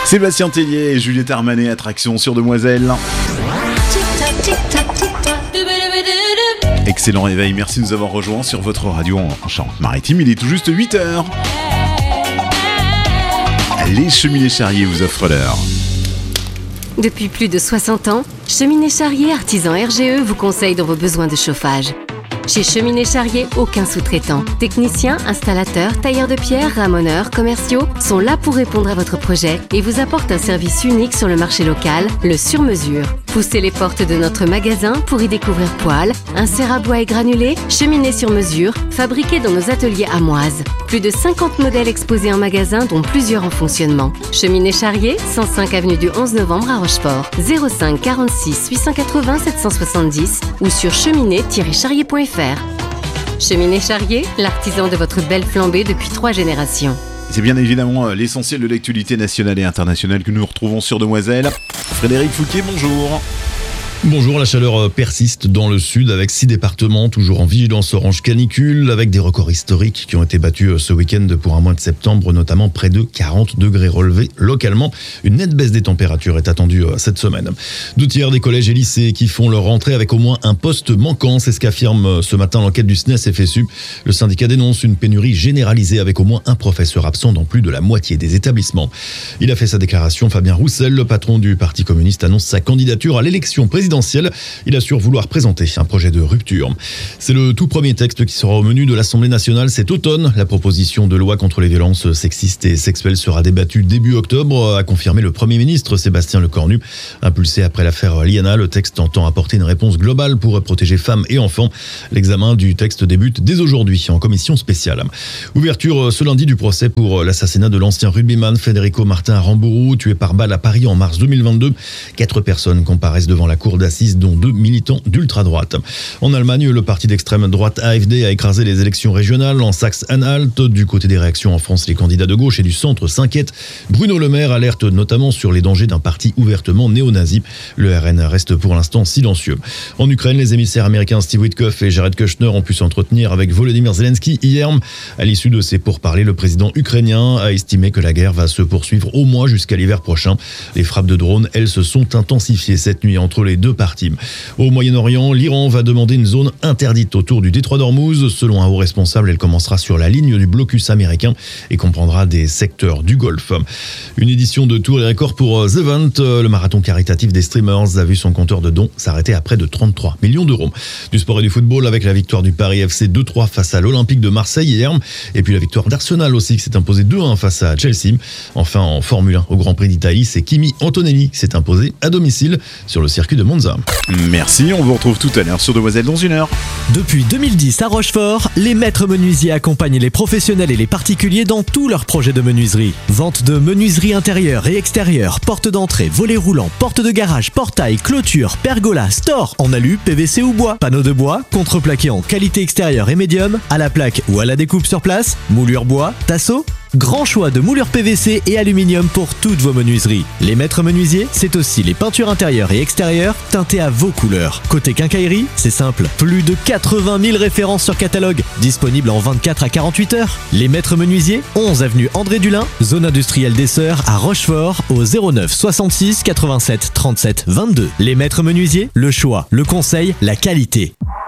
Sébastien Tellier et Juliette Armanet, attraction sur Demoiselle. Excellent réveil, merci de nous avoir rejoints sur votre radio en Charente-Maritime. Il est tout juste 8h. Les Cheminées Charrier vous offrent l'heure. Depuis plus de 60 ans, Cheminées Charrier Artisan RGE vous conseille dans vos besoins de chauffage. Chez Cheminées Charrier, aucun sous-traitant. Techniciens, installateurs, tailleurs de pierre, ramoneurs, commerciaux sont là pour répondre à votre projet et vous apportent un service unique sur le marché local, le sur-mesure. Poussez les portes de notre magasin pour y découvrir poêles, inserts à bois et granulés, cheminées sur mesure, fabriquées dans nos ateliers amoises. Plus de 50 modèles exposés en magasin, dont plusieurs en fonctionnement. Cheminées Charrier, 105 avenue du 11 novembre à Rochefort. 05 46 880 770 ou sur cheminée-charrier.fr. Cheminées Charrier, l'artisan de votre belle flambée depuis 3 générations. C'est bien évidemment l'essentiel de l'actualité nationale et internationale que nous retrouvons sur Demoiselle. Frédéric Fouquet, bonjour. Bonjour, la chaleur persiste dans le sud avec 6 départements toujours en vigilance orange canicule avec des records historiques qui ont été battus ce week-end pour un mois de septembre, notamment près de 40 degrés relevés localement. Une nette baisse des températures est attendue cette semaine. 2 tiers des collèges et lycées qui font leur rentrée avec au moins un poste manquant, c'est ce qu'affirme ce matin l'enquête du SNES FSU. Le syndicat dénonce une pénurie généralisée avec au moins un professeur absent dans plus de la moitié des établissements. Il a fait sa déclaration, Fabien Roussel, le patron du Parti communiste, annonce sa candidature à l'élection présidentielle. Il assure vouloir présenter un projet de rupture. C'est le tout premier texte qui sera au menu de l'Assemblée nationale cet automne. La proposition de loi contre les violences sexistes et sexuelles sera débattue début octobre, a confirmé le Premier ministre Sébastien Lecornu. Impulsé après l'affaire Liana, le texte entend apporter une réponse globale pour protéger femmes et enfants. L'examen du texte débute dès aujourd'hui en commission spéciale. Ouverture ce lundi du procès pour l'assassinat de l'ancien rugbyman Federico Martin Rambourou, tué par balle à Paris en mars 2022. 4 personnes comparaissent devant la cour d'assises, dont 2 militants d'ultra-droite. En Allemagne, le parti d'extrême droite AfD a écrasé les élections régionales en Saxe-Anhalt. Du côté des réactions en France, les candidats de gauche et du centre s'inquiètent. Bruno Le Maire alerte notamment sur les dangers d'un parti ouvertement néo-nazi. Le RN reste pour l'instant silencieux. En Ukraine, les émissaires américains Steve Witkoff et Jared Kushner ont pu s'entretenir avec Volodymyr Zelensky hier. À l'issue de ces pourparlers, le président ukrainien a estimé que la guerre va se poursuivre au moins jusqu'à l'hiver prochain. Les frappes de drones, elles, se sont intensifiées cette nuit entre les deux parties. Au Moyen-Orient, l'Iran va demander une zone interdite autour du détroit d'Ormuz. Selon un haut responsable, elle commencera sur la ligne du blocus américain et comprendra des secteurs du Golfe. Une édition de Tours et Records pour The Vent. Le marathon caritatif des streamers a vu son compteur de dons s'arrêter à près de 33 millions d'euros. Du sport et du football avec la victoire du Paris FC 2-3 face à l'Olympique de Marseille hier. Et puis la victoire d'Arsenal aussi qui s'est imposée 2-1 face à Chelsea. Enfin en Formule 1 au Grand Prix d'Italie, c'est Kimi Antonelli qui s'est imposé à domicile sur le circuit de Monza. Merci, on vous retrouve tout à l'heure sur Demoiselle dans 1 heure. Depuis 2010 à Rochefort, les maîtres menuisiers accompagnent les professionnels et les particuliers dans tous leurs projets de menuiserie. Vente de menuiserie intérieure et extérieure, porte d'entrée, volets roulants, porte de garage, portail, clôture, pergola, store en alu, PVC ou bois, panneaux de bois, contreplaqué en qualité extérieure et médium, à la plaque ou à la découpe sur place, moulure bois, tasseau. Grand choix de moulures PVC et aluminium pour toutes vos menuiseries. Les maîtres menuisiers, c'est aussi les peintures intérieures et extérieures teintées à vos couleurs. Côté quincaillerie, c'est simple. Plus de 80 000 références sur catalogue, disponibles en 24 à 48 heures. Les maîtres menuisiers, 11 avenue André Dulin, zone industrielle des Sœurs à Rochefort, au 09 66 87 37 22. Les maîtres menuisiers, le choix, le conseil, la qualité.